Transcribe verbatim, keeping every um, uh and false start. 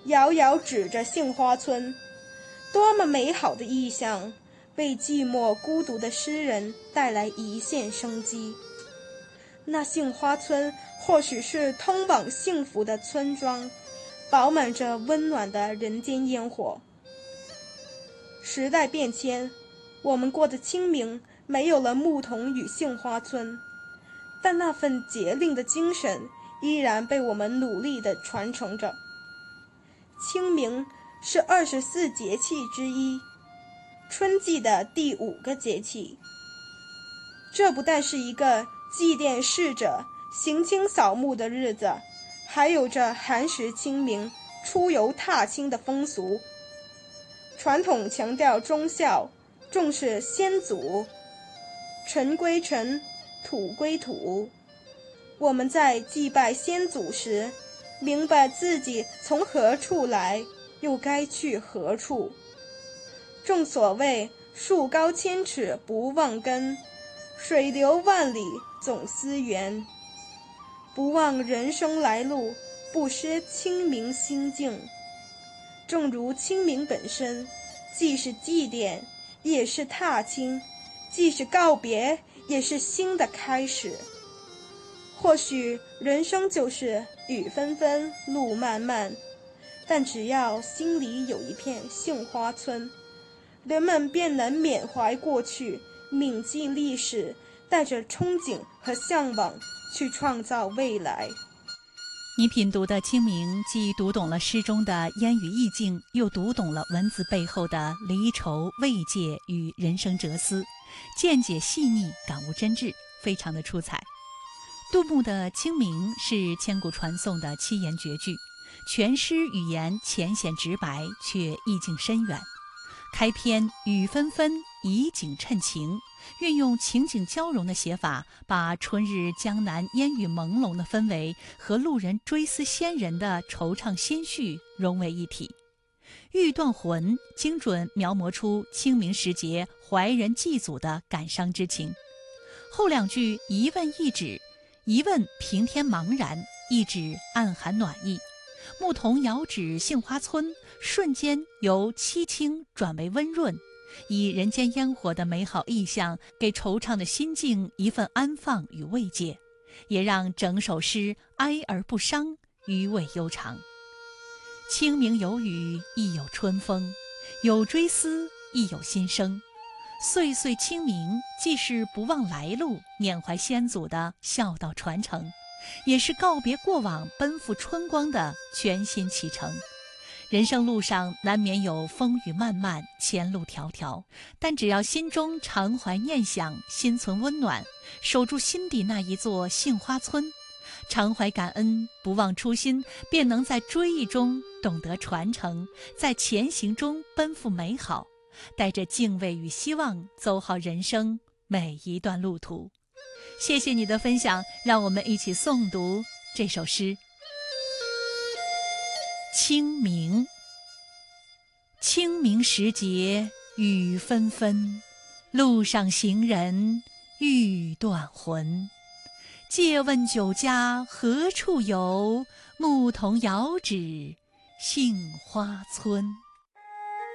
遥遥指着杏花村，多么美好的意象，为寂寞孤独的诗人带来一线生机。那杏花村或许是通往幸福的村庄，饱满着温暖的人间烟火。时代变迁，我们过的清明没有了牧童与杏花村，但那份节令的精神依然被我们努力地传承着。清明是二十四节气之一，春季的第五个节气。这不但是一个祭奠逝者、行清扫墓的日子，还有着寒食清明、出游踏青的风俗。传统强调忠孝，重视先祖，尘归尘，土归土。我们在祭拜先祖时，明白自己从何处来，又该去何处。正所谓树高千尺不忘根，水流万里总思源。不忘人生来路，不失清明心境。正如清明本身，既是祭奠，也是踏青；既是告别，也是新的开始。或许人生就是雨纷纷，路漫漫，但只要心里有一片杏花村，人们便能缅怀过去，铭记历史，带着憧憬和向往去创造未来。 你品读的清明，既读懂了诗中的烟雨意境，又读懂了文字背后的离愁慰藉与人生哲思，见解细腻，感悟真挚，非常的出彩。杜牧的《清明》是千古传颂的七言绝句，全诗语言浅显直白，却意境深远。开篇雨纷纷，以景衬情，运用情景交融的写法，把春日江南烟雨朦胧的氛围和路人追思先人的惆怅心绪融为一体。欲断魂精准描摹出清明时节怀人祭祖的感伤之情。后两句一问一指，一问平添茫然，一指暗含暖意。牧童遥指杏花村，瞬间由凄清转为温润，以人间烟火的美好意象，给惆怅的心境一份安放与慰藉，也让整首诗哀而不伤，余味悠长。清明有雨，亦有春风，有追思，亦有新生。岁岁清明，既是不忘来路、缅怀先祖的孝道传承，也是告别过往、奔赴春光的全新启程。人生路上难免有风雨漫漫，前路迢迢，但只要心中常怀念想，心存温暖，守住心底那一座杏花村，常怀感恩，不忘初心，便能在追忆中懂得传承，在前行中奔赴美好，带着敬畏与希望，走好人生每一段路途。谢谢你的分享，让我们一起诵读这首诗。清明，清明时节雨纷纷，路上行人欲断魂。借问酒家何处有？牧童遥指杏花村。